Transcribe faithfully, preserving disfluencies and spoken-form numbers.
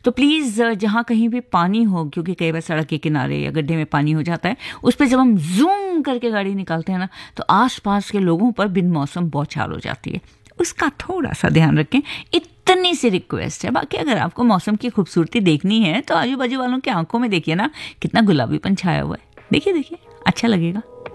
तो प्लीज़ जहाँ कहीं भी पानी हो, क्योंकि कई बार सड़क के किनारे या गड्ढे में पानी हो जाता है, उस पर जब हम जूम करके गाड़ी निकालते हैं ना, तो आसपास के लोगों पर बिन मौसम बौछार हो जाती है। उसका थोड़ा सा ध्यान रखें, इतनी सी रिक्वेस्ट है। बाकी अगर आपको मौसम की खूबसूरती देखनी है तो आजू बाजू वालों की आंखों में देखिए ना, कितना गुलाबीपन छाया हुआ है। देखिए देखिए, अच्छा लगेगा।